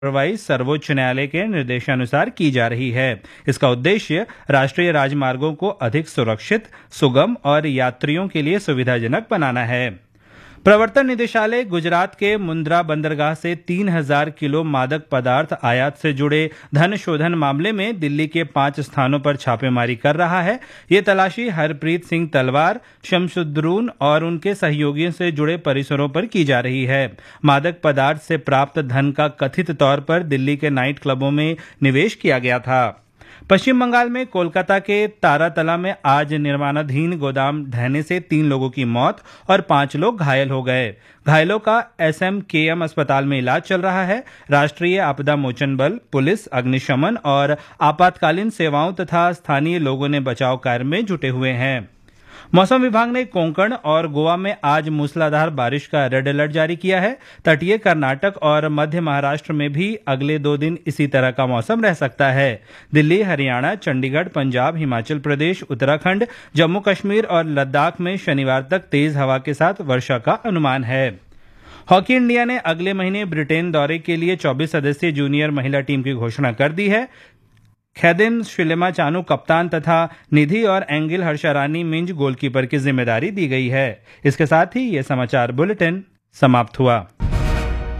कार्रवाई सर्वोच्च न्यायालय के निर्देशानुसार की जा रही है। इसका उद्देश्य राष्ट्रीय राजमार्गों को अधिक सुरक्षित, सुगम और यात्रियों के लिए सुविधाजनक बनाना है। प्रवर्तन निदेशालय गुजरात के मुंद्रा बंदरगाह से 3000 किलो मादक पदार्थ आयात से जुड़े धन शोधन मामले में दिल्ली के 5 स्थानों पर छापेमारी कर रहा है। ये तलाशी हरप्रीत सिंह तलवार, शमसुद्दरून और उनके सहयोगियों से जुड़े परिसरों पर की जा रही है। मादक पदार्थ से प्राप्त धन का कथित तौर पर दिल्ली के नाइट क्लबों में निवेश किया गया था। पश्चिम बंगाल में कोलकाता के तारातला में आज निर्माणाधीन गोदाम ढहने से 3 लोगों की मौत और 5 लोग घायल हो गए। घायलों का SMKM अस्पताल में इलाज चल रहा है। राष्ट्रीय आपदा मोचन बल, पुलिस, अग्निशमन और आपातकालीन सेवाओं तथा स्थानीय लोगों ने बचाव कार्य में जुटे हुए हैं। मौसम विभाग ने कोंकण और गोवा में आज मूसलाधार बारिश का रेड अलर्ट जारी किया है। तटीय कर्नाटक और मध्य महाराष्ट्र में भी अगले 2 दिन इसी तरह का मौसम रह सकता है। दिल्ली, हरियाणा, चंडीगढ़, पंजाब, हिमाचल प्रदेश, उत्तराखंड, जम्मू कश्मीर और लद्दाख में शनिवार तक तेज हवा के साथ वर्षा का अनुमान है। हॉकी इंडिया ने अगले महीने ब्रिटेन दौरे के लिए 24 सदस्यीय जूनियर महिला टीम की घोषणा कर दी है। खैदिन शिलेमा चानू कप्तान तथा निधि और एंगिल हर्षारानी मिंज गोलकीपर की जिम्मेदारी दी गई है। इसके साथ ही ये समाचार बुलेटिन समाप्त हुआ।